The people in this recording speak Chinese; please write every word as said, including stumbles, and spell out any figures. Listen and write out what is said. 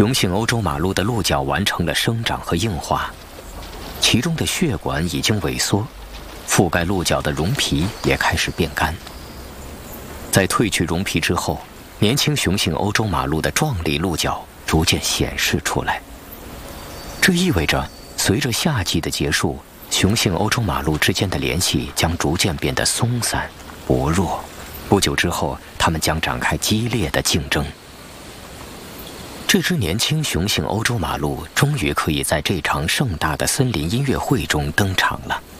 雄性欧洲马鹿的鹿角完成了生长和硬化，其中的血管已经萎缩，覆盖鹿角的绒皮也开始变干。在褪去绒皮之后，年轻雄性欧洲马鹿的壮丽鹿角逐渐显示出来。这意味着，随着夏季的结束，雄性欧洲马鹿之间的联系将逐渐变得松散、薄弱。不久之后，它们将展开激烈的竞争。这只年轻雄性欧洲马鹿终于可以在这场盛大的森林音乐会中登场了。